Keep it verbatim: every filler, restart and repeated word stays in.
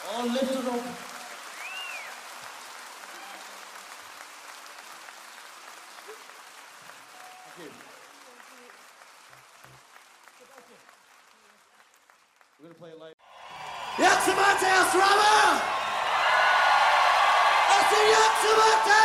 All lifted up. Thank you. We're going to play it live. Jak se máte, Ostrava? Asi jak se máte?